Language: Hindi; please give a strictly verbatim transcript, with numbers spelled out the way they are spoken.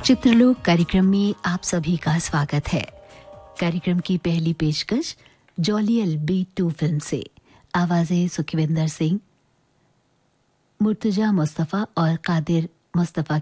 चित्रलोक कार्यक्रम में आप सभी का स्वागत है। कार्यक्रम की पहली पेशकश jolly L B to film से। आवाजें सुखविंदर सिंह, मुर्तजा मुस्तफ़ा और कादिर मुस्तफ़ा